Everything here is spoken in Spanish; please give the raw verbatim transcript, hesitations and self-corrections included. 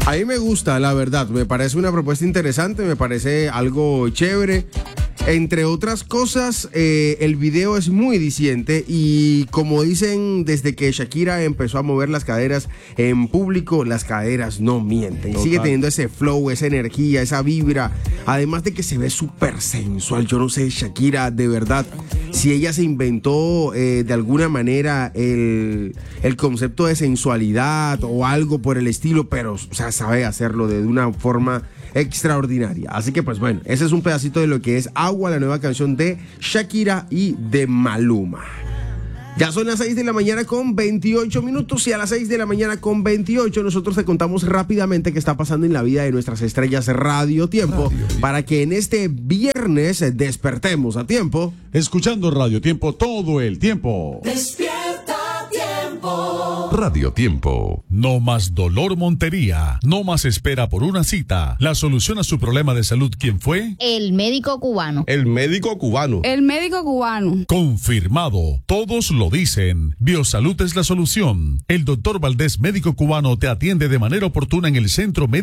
A mí me gusta, la verdad, me parece una propuesta interesante, me parece algo chévere. Entre otras cosas, eh, el video es muy diciente y como dicen, desde que Shakira empezó a mover las caderas en público, las caderas no mienten. Total. Sigue teniendo ese flow, esa energía, esa vibra, además de que se ve súper sensual. Yo no sé, Shakira, de verdad, si ella se inventó eh, de alguna manera el, el concepto de sensualidad o algo por el estilo, pero, o sea, sabe hacerlo de una forma extraordinaria. Así que pues bueno, ese es un pedacito de lo que es Agua, la nueva canción de Shakira y de Maluma. Ya son las seis de la mañana con veintiocho minutos y a las seis de la mañana con veintiocho nosotros te contamos rápidamente qué está pasando en la vida de nuestras estrellas Radio Tiempo, Radio Tiempo, para que en este viernes despertemos a tiempo. Escuchando Radio Tiempo todo el tiempo. Despierta Tiempo. Radio Tiempo. No más dolor Montería, no más espera por una cita. La solución a su problema de salud, ¿quién fue? El médico cubano. El médico cubano. El médico cubano. Confirmado. Todos lo dicen. Biosalud es la solución. El doctor Valdés, médico cubano, te atiende de manera oportuna en el Centro Médico